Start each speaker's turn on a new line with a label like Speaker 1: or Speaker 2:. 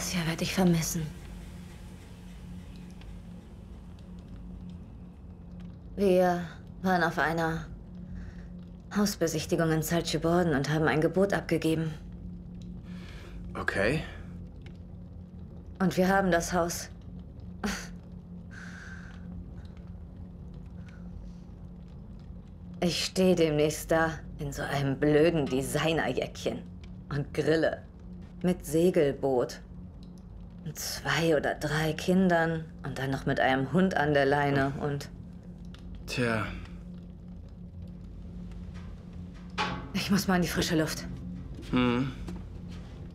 Speaker 1: Das hier werde ich vermissen. Wir waren auf einer Hausbesichtigung in Salzgibborden und haben ein Gebot abgegeben.
Speaker 2: Okay.
Speaker 1: Und wir haben das Haus. Ich stehe demnächst da in so einem blöden Designerjäckchen und grille mit Segelboot. Und 2 oder 3 Kindern und dann noch mit einem Hund an der Leine und...
Speaker 2: Tja.
Speaker 1: Ich muss mal in die frische Luft.
Speaker 2: Hm.